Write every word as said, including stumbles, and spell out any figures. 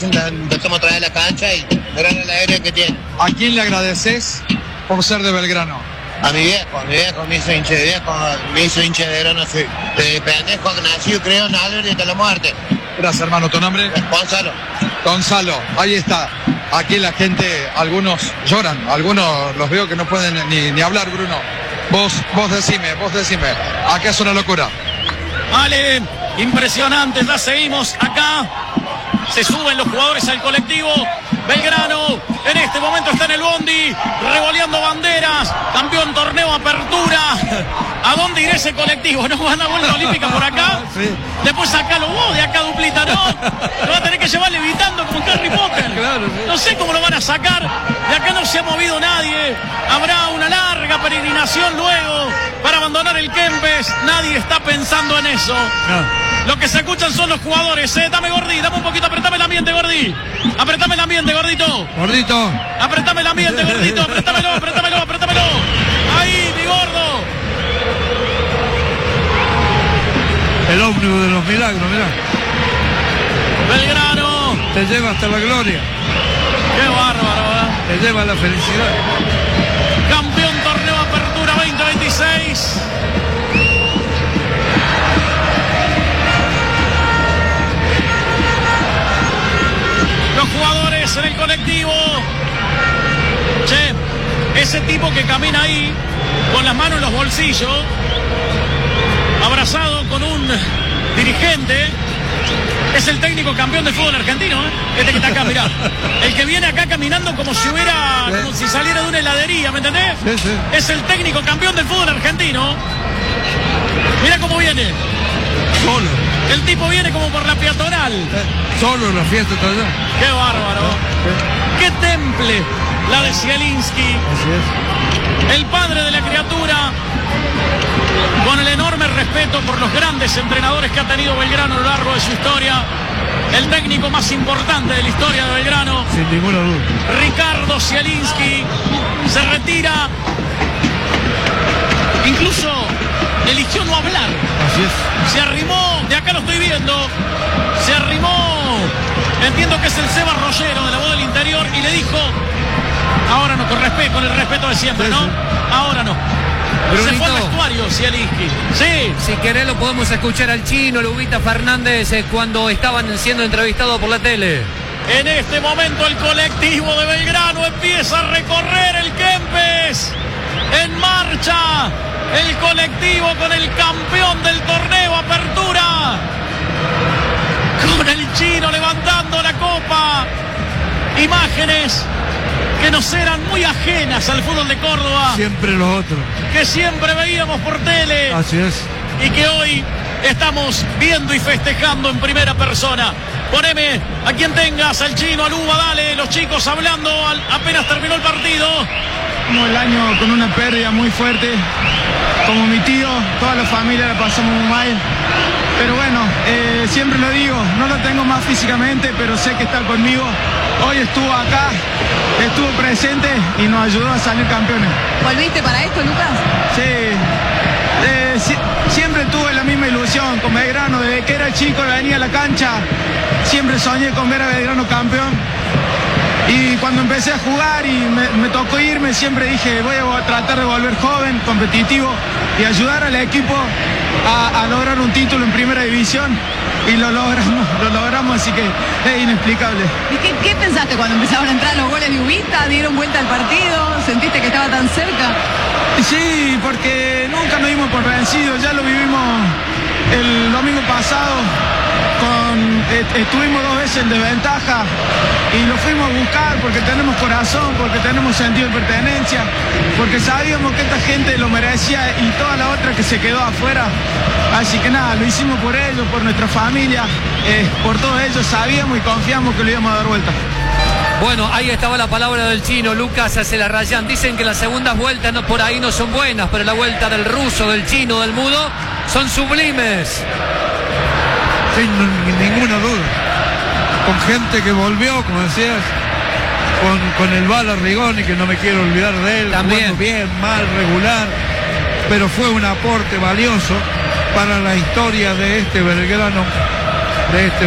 recién empezamos a traer la cancha y gran alegría que tiene. ¿A quién le agradeces por ser de Belgrano? A mi viejo, a mi viejo me hizo hincha de viejo, me hizo hincha de Belgrano, soy de pendejo, nacido creo en Albert y hasta la muerte. Gracias, hermano. ¿Tu nombre? Gonzalo. Gonzalo, ahí está. Aquí la gente, algunos lloran, algunos los veo que no pueden ni, ni hablar, Bruno. Vos, vos decime, vos decime. Acá es una locura. Vale, impresionante, ya seguimos acá. Se suben los jugadores al colectivo. Belgrano en este momento está en el bondi, revoleando banderas, campeón torneo apertura. ¿A dónde irá ese colectivo? ¿No van a vuelta olímpica por acá? Sí. Después acá lo vos, de acá duplita, ¿no? Lo va a tener que llevar levitando como Harry Potter. Claro, sí. No sé cómo lo van a sacar. De acá no se ha movido nadie. Habrá una larga peregrinación luego para abandonar el Kempes. Nadie está pensando en eso. No. Lo que se escuchan son los jugadores, ¿eh? Dame, Gordi, dame un poquito, apretame el ambiente, Gordi. Apretame el ambiente, Gordito. Gordito. Apretame el ambiente, Gordito. Apretámelo, apretámelo, apretámelo. Ahí, mi gordo. El ómnibus de los milagros, mirá. Belgrano. Te lleva hasta la gloria. Qué bárbaro, ¿eh? Te lleva a la felicidad. Campeón torneo apertura veinte veintiséis. Los jugadores en el colectivo. Che, ese tipo que camina ahí con las manos en los bolsillos, abrazado con un dirigente, es el técnico campeón de fútbol argentino, ¿eh? Este que está acá, mirá. El que viene acá caminando como si hubiera, sí. como si saliera de una heladería, ¿me entendés? Sí, sí. Es el técnico campeón del fútbol argentino. Mirá cómo viene. Solo. El tipo viene como por la peatonal. Eh, solo en la fiesta está allá. Qué bárbaro. Sí. Qué temple la de Zielinski. Así es. El padre de la criatura, con el enorme respeto por los grandes entrenadores que ha tenido Belgrano a lo largo de su historia. El técnico más importante de la historia de Belgrano. Sin ninguna duda. Ricardo Zielinski se retira. Incluso eligió no hablar. Así es. Se arrimó, de acá lo estoy viendo, se arrimó, entiendo que es el Seba Rollero de la Voz del Interior, y le dijo, ahora no, con respeto, con el respeto de siempre, ¿no? Ahora no. Brunito. Se fue al vestuario, Zielinski. Sí. Si querés lo podemos escuchar al Chino, Lubita Fernández, eh, cuando estaban siendo entrevistados por la tele. En este momento el colectivo de Belgrano empieza a recorrer el Kempes. En marcha el colectivo con el campeón del torneo apertura, con el Chino levantando la copa. Imágenes que nos eran muy ajenas al fútbol de Córdoba, Siempre los otros. que siempre veíamos por tele Así es. y que hoy estamos viendo y festejando en primera persona. Poneme a quien tengas, al Chino, al Uva, dale, los chicos hablando al, apenas terminó el partido. Como el año con una pérdida muy fuerte, como mi tío, toda la familia la pasamos muy mal. Pero bueno, eh, siempre lo digo, no lo tengo más físicamente, pero sé que está conmigo. Hoy estuvo acá, estuvo presente y nos ayudó a salir campeones. ¿Volviste para esto, Lucas? Sí, eh, si, siempre tuve la misma ilusión con Belgrano, desde que era chico venía a la cancha, siempre soñé con ver a Belgrano campeón. Y cuando empecé a jugar y me, me tocó irme, siempre dije, voy a tratar de volver joven, competitivo y ayudar al equipo a, a lograr un título en primera división. Y lo logramos, lo logramos, así que es inexplicable. ¿Y qué, qué pensaste cuando empezaron a entrar los goles de Ubita? ¿Dieron vuelta al partido? ¿Sentiste que estaba tan cerca? Sí, porque nunca nos dimos por vencidos, ya lo vivimos el domingo pasado. Con, eh, estuvimos dos veces en desventaja y lo fuimos a buscar porque tenemos corazón, porque tenemos sentido de pertenencia, porque sabíamos que esta gente lo merecía y toda la otra que se quedó afuera. Así que nada, lo hicimos por ellos, por nuestra familia, eh, por todos ellos, sabíamos y confiamos que lo íbamos a dar vuelta. Bueno, ahí estaba la palabra del Chino, Lucas, se la rayan. Dicen que las segundas vueltas no, por ahí no son buenas, pero la vuelta del ruso, del Chino, del mudo, son sublimes. Sin ninguna duda. Con gente que volvió, como decías, con, con el Bala Rigoni, que no me quiero olvidar de él. También. Bien, mal, regular, pero fue un aporte valioso para la historia de este Belgrano, de este